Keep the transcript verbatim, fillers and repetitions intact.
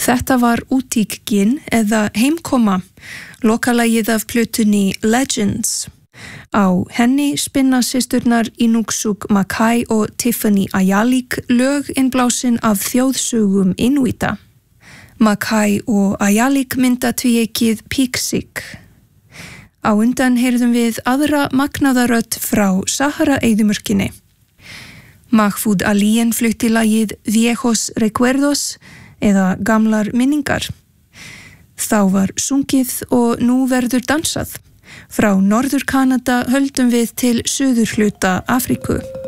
Þetta var Útík-gin eða heimkoma, lokalagið af plötunni Legends. Á henni spinna systurnar Inukshuk Mackay og Tiffany Ayalik lög innblásin af þjóðsögum Inuita. Mackay og Ayalik mynda tvíeykið Píksik. Á undan heyrðum við aðra magnaða rödd frá Sahara-eyðimörkinni. Mahfoud Aliyen flutti lagið Viejos Recuerdos eða Gamlar minningar. Þá var sungið og nú verður dansað. Frá Norður Kanada höldum við til suðurhluta Afríku.